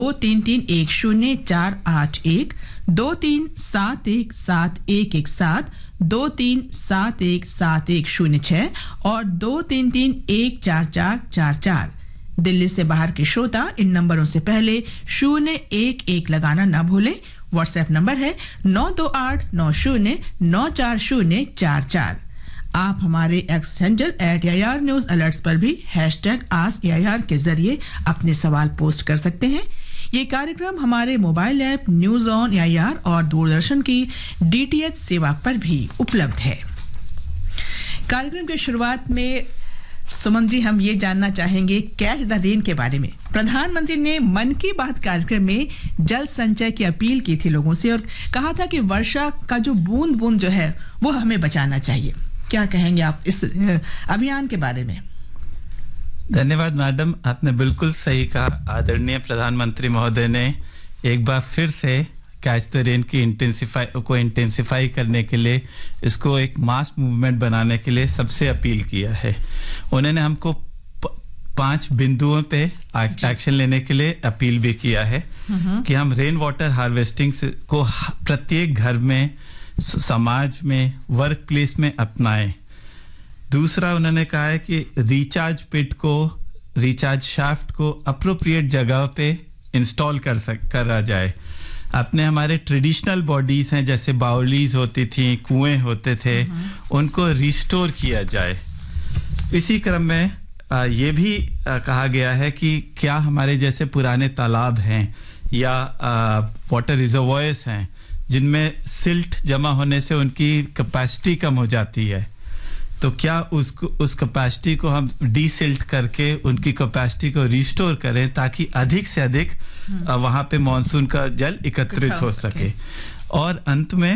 23710481 23717117 23717106 और 23314444। दिल्ली से बाहर के श्रोता इन नंबरों से पहले 011 लगाना ना भूलें। व्हाट्सएप नंबर है 9289094044। आप हमारे x handle @AIR news alerts पर भी #AskAIR के जरिए अपने सवाल पोस्ट कर सकते हैं। ये कार्यक्रम हमारे mobile app news on AIR और दूरदर्शन की DTH सेवा पर भी उपलब्ध है। कार्यक्रम की शुरुआत में सुमन जी हम ये जानना चाहेंगे कैच द रेन के बारे में। प्रधानमंत्री ने मन की बात कार्यक्रम में जल संचय की अपील की थी लोगों से और कहा था कि वर्षा का जो बूंद बूंद जो है वो हमें बचाना चाहिए। क्या कहेंगे आप इस अभियान के बारे में? धन्यवाद मैडम, आपने बिल्कुल सही कहा। आदरणीय प्रधानमंत्री महोदय ने एक बार फिर से कैच द रेन की इंटेंसिफाई करने के लिए, इसको एक मास मूवमेंट बनाने के लिए सबसे अपील किया है। उन्होंने हमको 5 बिंदुओं पे एक्शन लेने के लिए अपील भी किया है कि हम रेन वाटर हार्वेस्टिंग को प्रत्येक घर में, समाज में, वर्क प्लेस में अपनाएं। दूसरा उन्होंने कहा है कि रिचार्ज पिट को, रिचार्ज शाफ्ट को अप्रोप्रिएट जगह पे इंस्टॉल करा जाए। अपने हमारे ट्रेडिशनल बॉडीज हैं जैसे बाउलीज होती थी, कुएं होते थे, उनको रिस्टोर किया जाए। इसी क्रम में ये भी कहा गया है कि क्या हमारे जैसे पुराने तालाब हैं या वाटर रिजर्वॉयर्स हैं जिनमें सिल्ट जमा होने से उनकी कैपेसिटी कम हो जाती है, तो क्या उस कैपेसिटी को हम डीसिल्ट करके उनकी कैपेसिटी को रिस्टोर करें ताकि अधिक से अधिक वहां पे मॉनसून का जल एकत्रित हो सके। और अंत में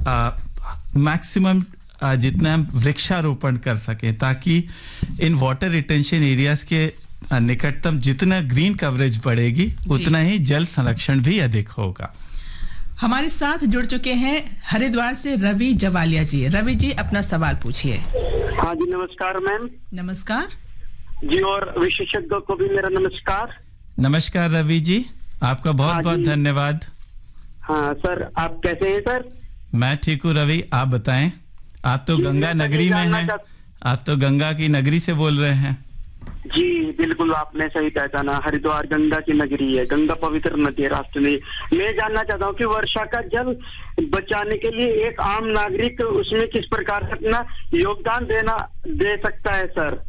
मैक्सिमम जितना हम वृक्षारोपण कर सकें ताकि इन वाटर रिटेंशन एरियाज के निकटतम जितना ग्रीन कवरेज बढ़ेगी उतना ही जल संरक्षण भी अधिक होगा। हमारे साथ जुड़ चुके हैं हरिद्वार से रवि जवालिया जी। रवि जी अपना सवाल पूछिए। हाँ जी, नमस्कार मैम। नमस्कार जी, और विशेषज्ञों को भी मेरा नमस्कार। नमस्कार रवि जी, आपका बहुत बहुत धन्यवाद। हाँ सर, आप कैसे हैं सर? मैं ठीक हूँ रवि, आप बताएं। आप तो गंगा नगरी में हैं, आप तो गंगा की नगरी से बोल रहे हैं। जी बिल्कुल, आपने सही पहचाना। हरिद्वार गंगा की नगरी है, गंगा पवित्र नदी है राष्ट्र में। मैं जानना चाहता हूँ कि वर्षा का जल बचाने के लिए एक आम नागरिक उसमें किस प्रकार से अपना योगदान दे सकता है सर?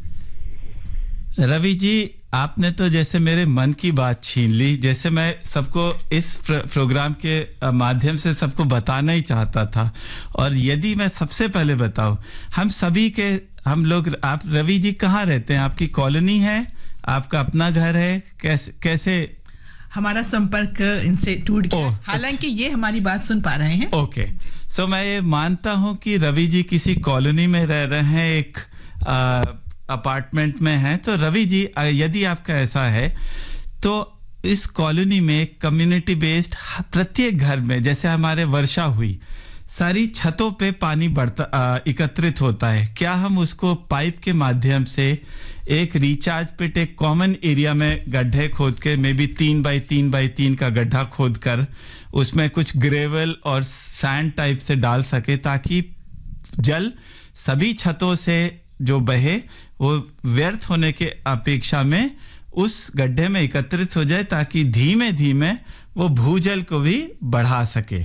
रवि जी, आपने तो जैसे मेरे मन की बात छीन ली। जैसे मैं सबको इस प्रोग्राम के माध्यम से सबको बताना ही चाहता था। और यदि मैं सबसे पहले बताऊं, हम लोग, आप रवि जी कहाँ रहते हैं? आपकी कॉलोनी है, आपका अपना घर है, कैसे हमारा संपर्क इनसे टूट गया, हालांकि ये हमारी बात सुन पा रहे हैं। ओके, सो मैं ये मानता हूं कि रवि जी किसी कॉलोनी में रह रहे हैं, एक अपार्टमेंट में हैं। तो रवि जी, यदि आपका ऐसा है तो इस कॉलोनी में कम्युनिटी बेस्ड प्रत्येक घर में, जैसे हमारे वर्षा हुई, सारी छतों पे पानी एकत्रित होता है। क्या हम उसको पाइप के माध्यम से एक रिचार्ज पिट, एक कॉमन एरिया में गड्ढे खोद के, मे बी 3 बाई 3 बाई 3 का गड्ढा खोद कर उसमें कुछ ग्रेवल और सैंड टाइप से डाल सके ताकि जल सभी छतों से जो बहे वो व्यर्थ होने के अपेक्षा में उस गड्ढे में एकत्रित हो जाए ताकि धीमे धीमे वो भूजल को भी बढ़ा सके।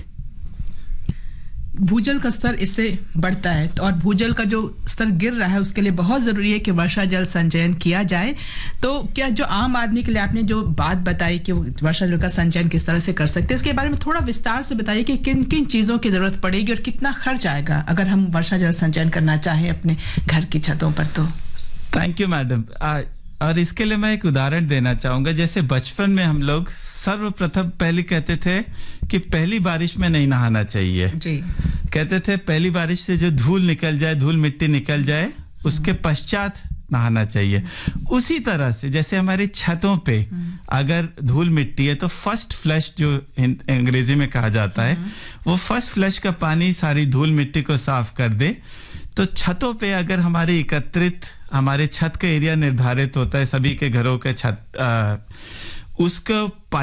भूजल का स्तर इससे बढ़ता है और भूजल का जो स्तर गिर रहा है उसके लिए बहुत जरूरी है कि वर्षा जल संचयन किया जाए। तो क्या जो आम आदमी के लिए आपने जो बात बताई कि वर्षा जल का संचयन किस तरह से कर सकते हैं, इसके बारे में थोड़ा विस्तार से बताइए कि किन किन चीजों की जरूरत पड़ेगी और कितना खर्च आएगा अगर हम वर्षा जल संचयन करना चाहें अपने घर की छतों पर? तो थैंक यू मैडम। और इसके लिए मैं एक उदाहरण देना चाहूंगा। जैसे बचपन में हम लोग सर्वप्रथम पहले कहते थे कि पहली बारिश में नहीं नहाना चाहिए जी। कहते थे पहली बारिश से जो धूल निकल जाए, धूल मिट्टी निकल जाए, उसके पश्चात नहाना चाहिए। उसी तरह से जैसे हमारी छतों पे अगर धूल मिट्टी है तो फर्स्ट फ्लश जो अंग्रेजी में कहा जाता है, वो फर्स्ट फ्लश का पानी सारी धूल मिट्टी को साफ कर दे। तो छतों पे अगर हमारे एकत्रित, हमारे छत का एरिया निर्धारित होता है सभी के घरों के छत, उसका